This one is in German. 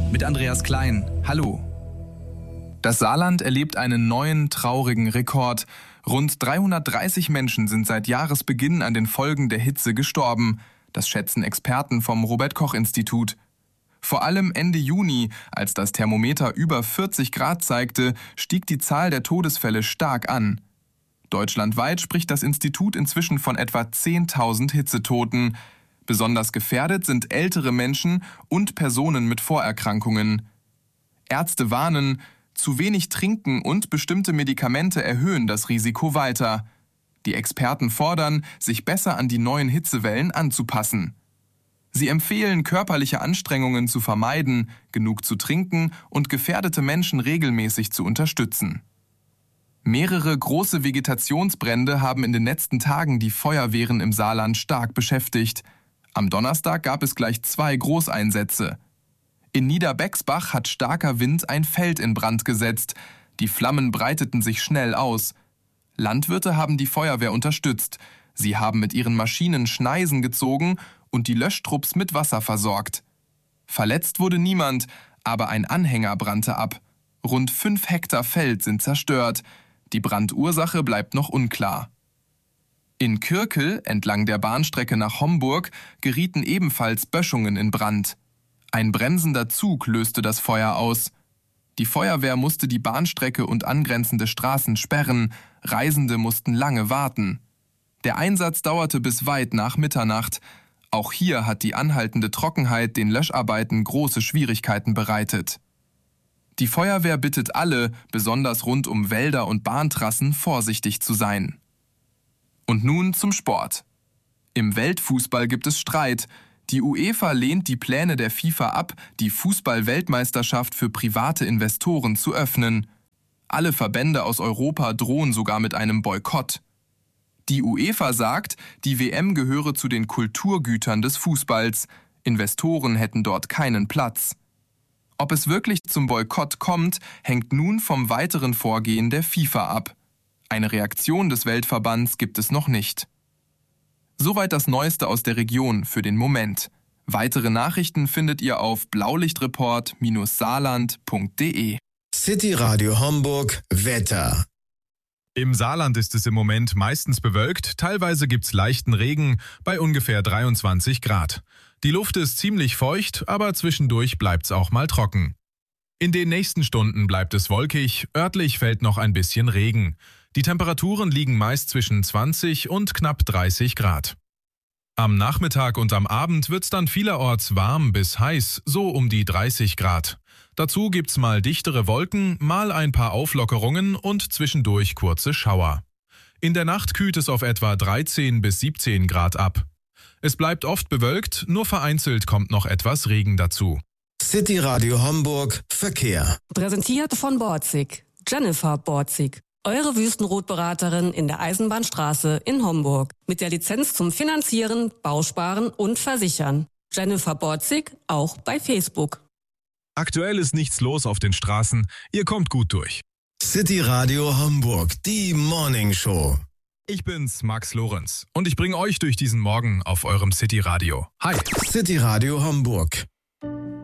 mit Andreas Klein. Hallo. Das Saarland erlebt einen neuen, traurigen Rekord. Rund 330 Menschen sind seit Jahresbeginn an den Folgen der Hitze gestorben. Das schätzen Experten vom Robert-Koch-Institut. Vor allem Ende Juni, als das Thermometer über 40 Grad zeigte, stieg die Zahl der Todesfälle stark an. Deutschlandweit spricht das Institut inzwischen von etwa 10.000 Hitzetoten. Besonders gefährdet sind ältere Menschen und Personen mit Vorerkrankungen. Ärzte warnen, zu wenig Trinken und bestimmte Medikamente erhöhen das Risiko weiter. Die Experten fordern, sich besser an die neuen Hitzewellen anzupassen. Sie empfehlen, körperliche Anstrengungen zu vermeiden, genug zu trinken und gefährdete Menschen regelmäßig zu unterstützen. Mehrere große Vegetationsbrände haben in den letzten Tagen die Feuerwehren im Saarland stark beschäftigt. Am Donnerstag gab es gleich 2 Großeinsätze. In Niederbexbach hat starker Wind ein Feld in Brand gesetzt. Die Flammen breiteten sich schnell aus. Landwirte haben die Feuerwehr unterstützt. Sie haben mit ihren Maschinen Schneisen gezogen und die Löschtrupps mit Wasser versorgt. Verletzt wurde niemand, aber ein Anhänger brannte ab. Rund 5 Hektar Feld sind zerstört. Die Brandursache bleibt noch unklar. In Kürkel, entlang der Bahnstrecke nach Homburg, gerieten ebenfalls Böschungen in Brand. Ein bremsender Zug löste das Feuer aus. Die Feuerwehr musste die Bahnstrecke und angrenzende Straßen sperren. Reisende mussten lange warten. Der Einsatz dauerte bis weit nach Mitternacht. Auch hier hat die anhaltende Trockenheit den Löscharbeiten große Schwierigkeiten bereitet. Die Feuerwehr bittet alle, besonders rund um Wälder und Bahntrassen, vorsichtig zu sein. Und nun zum Sport. Im Weltfußball gibt es Streit. Die UEFA lehnt die Pläne der FIFA ab, die Fußball-Weltmeisterschaft für private Investoren zu öffnen. Alle Verbände aus Europa drohen sogar mit einem Boykott. Die UEFA sagt, die WM gehöre zu den Kulturgütern des Fußballs. Investoren hätten dort keinen Platz. Ob es wirklich zum Boykott kommt, hängt nun vom weiteren Vorgehen der FIFA ab. Eine Reaktion des Weltverbands gibt es noch nicht. Soweit das Neueste aus der Region für den Moment. Weitere Nachrichten findet ihr auf blaulichtreport-saarland.de. City Radio Homburg Wetter. Im Saarland ist es im Moment meistens bewölkt, teilweise gibt's leichten Regen bei ungefähr 23 Grad. Die Luft ist ziemlich feucht, aber zwischendurch bleibt's auch mal trocken. In den nächsten Stunden bleibt es wolkig, örtlich fällt noch ein bisschen Regen. Die Temperaturen liegen meist zwischen 20 und knapp 30 Grad. Am Nachmittag und am Abend wird's dann vielerorts warm bis heiß, so um die 30 Grad. Dazu gibt's mal dichtere Wolken, mal ein paar Auflockerungen und zwischendurch kurze Schauer. In der Nacht kühlt es auf etwa 13 bis 17 Grad ab. Es bleibt oft bewölkt, nur vereinzelt kommt noch etwas Regen dazu. City Radio Homburg Verkehr. Präsentiert von Borzig. Jennifer Borzig. Eure Wüstenrotberaterin in der Eisenbahnstraße in Homburg. Mit der Lizenz zum Finanzieren, Bausparen und Versichern. Jennifer Borzig, auch bei Facebook. Aktuell ist nichts los auf den Straßen, ihr kommt gut durch. City Radio Homburg, die Morning Show. Ich bin's, Max Lorenz, und ich bringe euch durch diesen Morgen auf eurem City Radio. Hi! City Radio Homburg.